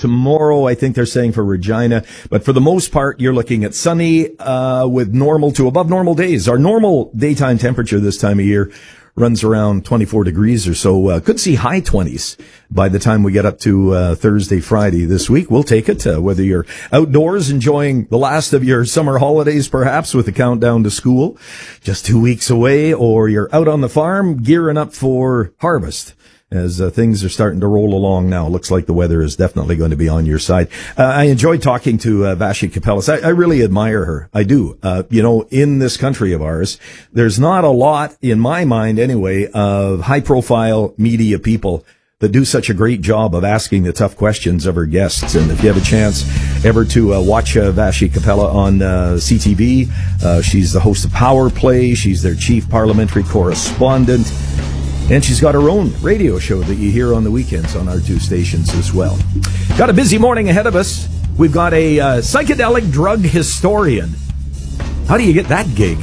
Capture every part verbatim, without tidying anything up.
tomorrow, I think they're saying for Regina. But for the most part, you're looking at sunny uh with normal to above normal days. Our normal daytime temperature this time of year runs around twenty-four degrees or so. Uh, could see high twenties by the time we get up to uh, Thursday, Friday this week. We'll take it, uh, whether you're outdoors enjoying the last of your summer holidays, perhaps with the countdown to school just two weeks away, or you're out on the farm gearing up for harvest. As uh, things are starting to roll along now, looks like the weather is definitely going to be on your side. Uh, I enjoyed talking to uh, Vassy Kapelas. I, I really admire her. I do. Uh, you know, in this country of ours, there's not a lot, in my mind anyway, of high-profile media people that do such a great job of asking the tough questions of her guests. And if you have a chance ever to uh, watch uh, Vassy Kapela on uh, C T V, uh, she's the host of Power Play. She's their chief parliamentary correspondent. And she's got her own radio show that you hear on the weekends on our two stations as well. Got a busy morning ahead of us. We've got a uh, psychedelic drug historian. How do you get that gig?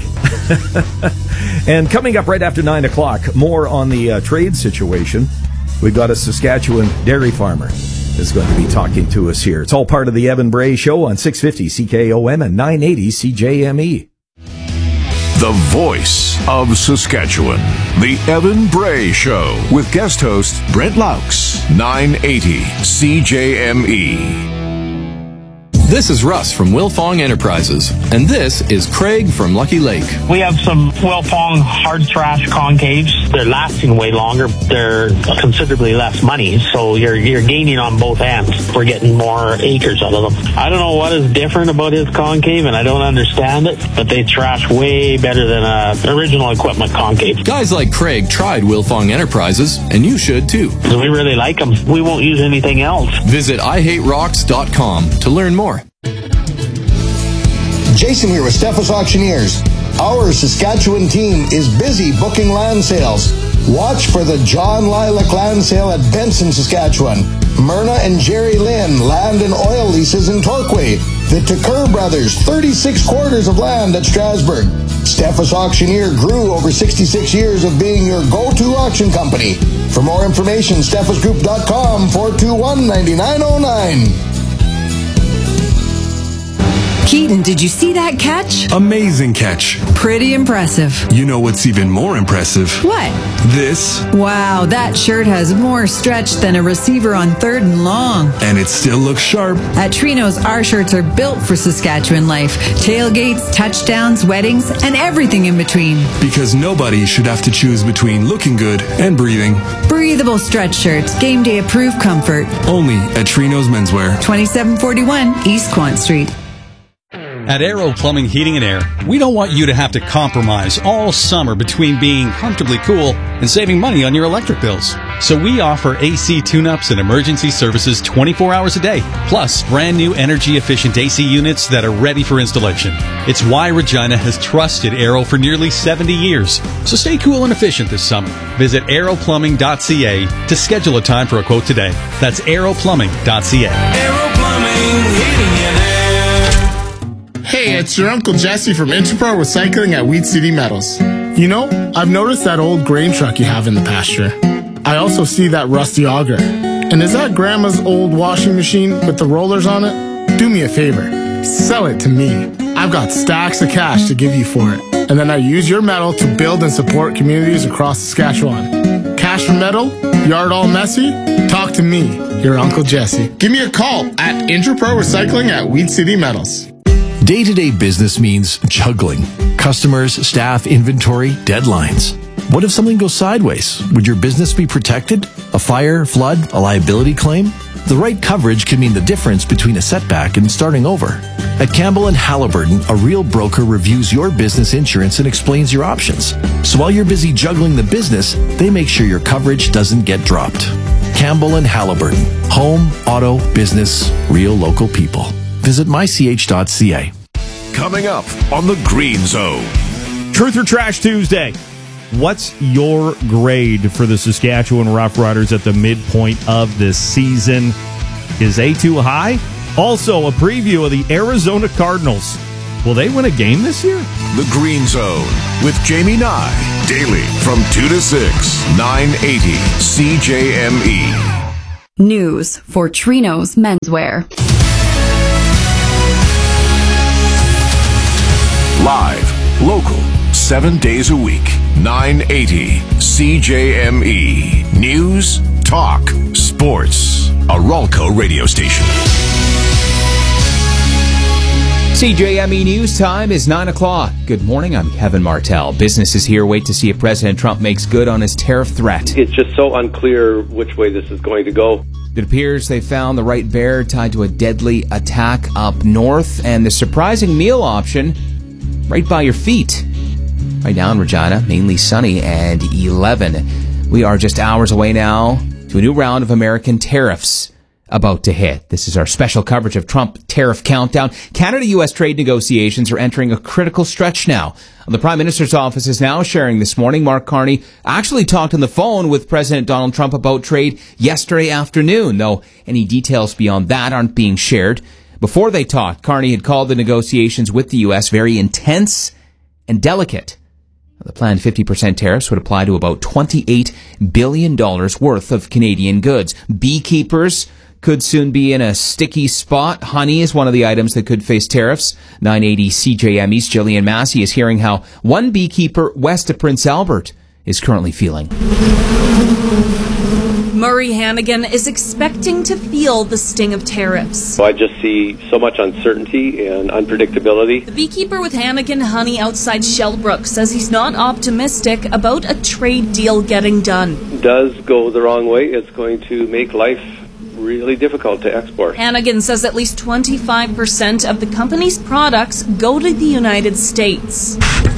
And coming up right after nine o'clock, more on the uh, trade situation. We've got a Saskatchewan dairy farmer that's going to be talking to us here. It's all part of the Evan Bray Show on six fifty C K O M and nine eighty C J M E. The voice of Saskatchewan. The Evan Bray Show with guest host Brent Laux. nine eighty C J M E. This is Russ from Wilfong Enterprises, and this is Craig from Lucky Lake. We have some Wilfong hard thrash concaves. They're lasting way longer. They're considerably less money, so you're you're gaining on both ends. We're getting more acres out of them. I don't know what is different about his concave, and I don't understand it, but they thrash way better than a original equipment concave. Guys like Craig tried Wilfong Enterprises, and you should too. We really like them. We won't use anything else. Visit I hate rocks dot com to learn more. Jason here with Steffes Auctioneers. Our Saskatchewan team is busy booking land sales. Watch for the John Lilac Land Sale at Benson, Saskatchewan. Myrna and Jerry Lynn Land and Oil Leases in Torquay. The Tucker Brothers thirty-six quarters of land at Strasbourg. Steffes Auctioneer grew over sixty-six years of being your go-to auction company. For more information, steffes group dot com, four two one, nine nine zero nine. Keaton, did you see that catch? Amazing catch. Pretty impressive. You know what's even more impressive? What? This. Wow, that shirt has more stretch than a receiver on third and long. And it still looks sharp. At Trino's, our shirts are built for Saskatchewan life. Tailgates, touchdowns, weddings, and everything in between. Because nobody should have to choose between looking good and breathing. Breathable stretch shirts, game day approved comfort. Only at Trino's Menswear. twenty-seven forty-one East Quant Street. At Aero Plumbing, Heating and Air, we don't want you to have to compromise all summer between being comfortably cool and saving money on your electric bills. So we offer A C tune-ups and emergency services twenty-four hours a day, plus brand new energy-efficient A C units that are ready for installation. It's why Regina has trusted Aero for nearly seventy years. So stay cool and efficient this summer. Visit aero plumbing dot c a to schedule a time for a quote today. That's aero plumbing dot c a. Aero Plumbing, Heating and Air. Hey, it's your Uncle Jesse from Interpro Recycling at Wheat City Metals. You know, I've noticed that old grain truck you have in the pasture. I also see that rusty auger. And is that Grandma's old washing machine with the rollers on it? Do me a favor. Sell it to me. I've got stacks of cash to give you for it. And then I use your metal to build and support communities across Saskatchewan. Cash for metal? Yard all messy? Talk to me, your Uncle Jesse. Give me a call at Interpro Recycling at Wheat City Metals. Day-to-day business means juggling. Customers, staff, inventory, deadlines. What if something goes sideways? Would your business be protected? A fire, flood, a liability claim? The right coverage can mean the difference between a setback and starting over. At Campbell and Halliburton, a real broker reviews your business insurance and explains your options. So while you're busy juggling the business, they make sure your coverage doesn't get dropped. Campbell and Halliburton. Home, auto, business, real local people. Visit my c h dot c a. Coming up on the Green Zone. Truth or Trash Tuesday. What's your grade for the Saskatchewan Roughriders at the midpoint of this season? Is A too high? Also, a preview of the Arizona Cardinals. Will they win a game this year? The Green Zone with Jamie Nye. Daily from two to six, nine eighty C J M E. News for Trino's Menswear. Live, local, seven days a week, nine eighty C J M E. News, talk, sports. A Ralco radio station. C J M E News time is nine o'clock. Good morning, I'm Kevin Martell. Businesses here wait to see if President Trump makes good on his tariff threat. It's just so unclear which way this is going to go. It appears they found the right bear tied to a deadly attack up north, and the surprising meal option right by your feet. Right now in Regina, mainly sunny and eleven. We are just hours away now to a new round of American tariffs about to hit. This is our special coverage of Trump tariff countdown. Canada-U S trade negotiations are entering a critical stretch now. The Prime Minister's office is now sharing this morning. Mark Carney actually talked on the phone with President Donald Trump about trade yesterday afternoon, though any details beyond that aren't being shared. Before they talked, Carney had called the negotiations with the U S very intense and delicate. The planned fifty percent tariffs would apply to about twenty-eight billion dollars worth of Canadian goods. Beekeepers could soon be in a sticky spot. Honey is one of the items that could face tariffs. nine eighty C J M E's Jillian Massey is hearing how one beekeeper west of Prince Albert is currently feeling. Murray Hannigan is expecting to feel the sting of tariffs. So I just see so much uncertainty and unpredictability. The beekeeper with Hannigan Honey outside Shellbrook says he's not optimistic about a trade deal getting done. Does go the wrong way, it's going to make life really difficult to export. Hannigan says at least twenty-five percent of the company's products go to the United States.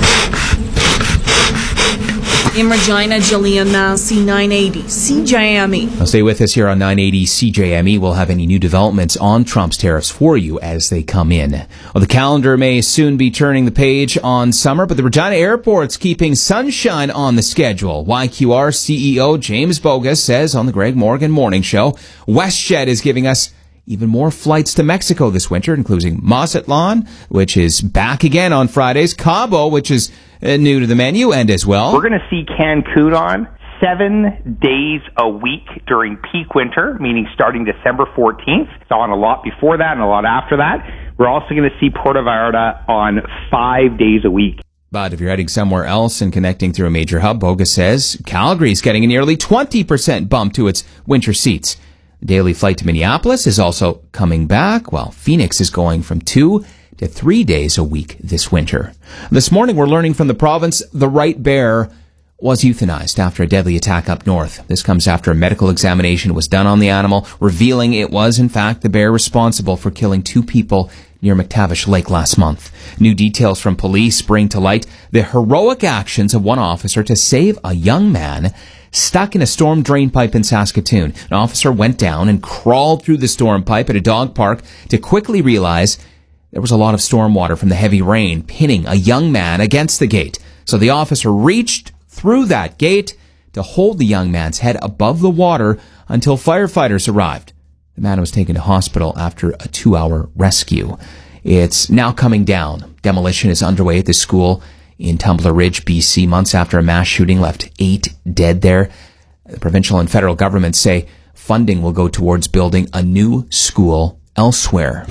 In Regina, Jillian Massey, nine eighty C J M E. Now stay with us here on nine eighty C J M E. We'll have any new developments on Trump's tariffs for you as they come in. Well, the calendar may soon be turning the page on summer, but the Regina Airport's keeping sunshine on the schedule. Y Q R C E O James Bogus says on the Greg Morgan Morning Show, WestJet is giving us even more flights to Mexico this winter, including Mazatlan, which is back again on Fridays, Cabo, which is uh, new to the menu, and as well, we're going to see Cancun on seven days a week during peak winter, meaning starting December fourteenth. It's on a lot before that and a lot after that. We're also going to see Puerto Vallarta on five days a week. But if you're heading somewhere else and connecting through a major hub, Bogus says Calgary's getting a nearly twenty percent bump to its winter seats. The daily flight to Minneapolis is also coming back, while Phoenix is going from two to three days a week this winter. This morning, we're learning from the province the right bear was euthanized after a deadly attack up north. This comes after a medical examination was done on the animal, revealing it was, in fact, the bear responsible for killing two people near McTavish Lake last month. New details from police bring to light the heroic actions of one officer to save a young man stuck in a storm drain pipe in Saskatoon. An officer went down and crawled through the storm pipe at a dog park to quickly realize there was a lot of storm water from the heavy rain pinning a young man against the gate. So the officer reached through that gate to hold the young man's head above the water until firefighters arrived. The man was taken to hospital after a two-hour rescue. It's now coming down. Demolition is underway at the school in Tumbler Ridge, B C, months after a mass shooting left eight dead there. The provincial and federal governments say funding will go towards building a new school elsewhere.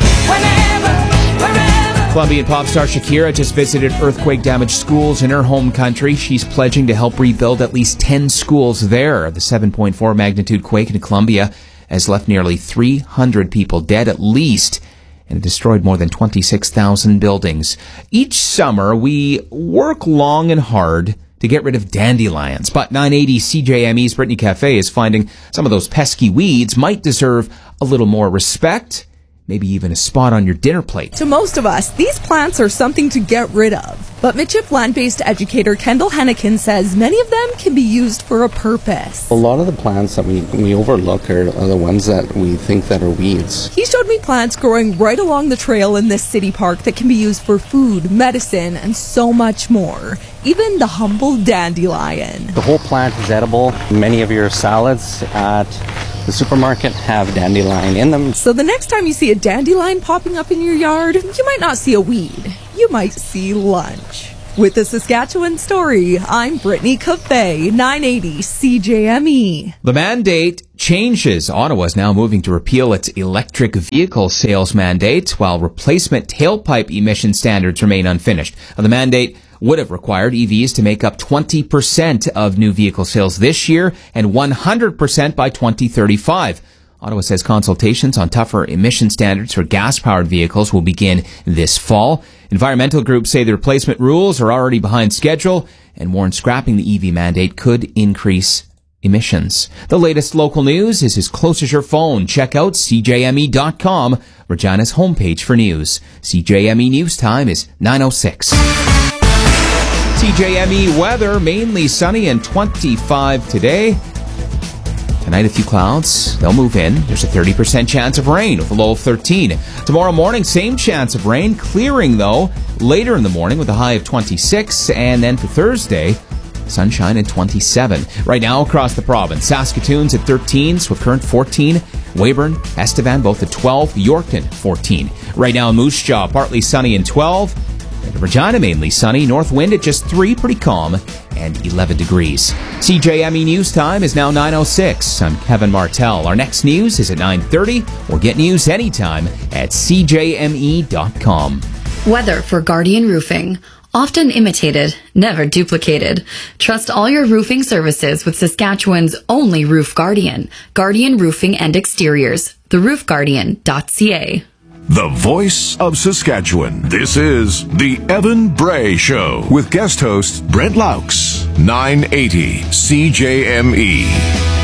Colombian pop star Shakira just visited earthquake-damaged schools in her home country. She's pledging to help rebuild at least ten schools there. The seven point four magnitude quake in Colombia has left nearly three hundred people dead at least, and it destroyed more than twenty-six thousand buildings. Each summer, we work long and hard to get rid of dandelions, but nine eighty C J M E's Brittany Cafe is finding some of those pesky weeds might deserve a little more respect, maybe even a spot on your dinner plate. To most of us, these plants are something to get rid of. But Mitchip land-based educator Kendall Hennikin says many of them can be used for a purpose. A lot of the plants that we, we overlook are, are the ones that we think that are weeds. He showed me plants growing right along the trail in this city park that can be used for food, medicine, and so much more. Even the humble dandelion. The whole plant is edible. Many of your salads at the supermarket have dandelion in them. So the next time you see a dandelion popping up in your yard, you might not see a weed. You might see lunch. With the Saskatchewan story, I'm Brittany Cafe, nine eighty C J M E. The mandate changes. Ottawa is now moving to repeal its electric vehicle sales mandate, while replacement tailpipe emission standards remain unfinished. The mandate would have required E Vs to make up twenty percent of new vehicle sales this year and one hundred percent by twenty thirty-five. Ottawa says consultations on tougher emission standards for gas-powered vehicles will begin this fall. Environmental groups say the replacement rules are already behind schedule and warn scrapping the E V mandate could increase emissions. The latest local news is as close as your phone. Check out C J M E dot com, Regina's homepage for news. C J M E News Time is nine oh six. C J M E weather, mainly sunny and twenty-five today. Tonight, a few clouds. They'll move in. There's a thirty percent chance of rain with a low of thirteen. Tomorrow morning, same chance of rain. Clearing, though, later in the morning with a high of twenty-six. And then for Thursday, sunshine at twenty-seven. Right now, across the province, Saskatoon's at thirteen, Swift-Current fourteen, Weyburn, Estevan, both at twelve, Yorkton fourteen. Right now, Moose Jaw, partly sunny and twelve. And Regina, mainly sunny. North wind at just three, pretty calm, and eleven degrees. C J M E News Time is now nine oh six. I'm Kevin Martell. Our next news is at nine thirty, or get news anytime at C J M E dot com. Weather for Guardian Roofing. Often imitated, never duplicated. Trust all your roofing services with Saskatchewan's only Roof Guardian. Guardian Roofing and Exteriors. the roof guardian dot c a. The voice of Saskatchewan. This is The Evan Bray Show with guest host Brent Laux. nine eighty C J M E.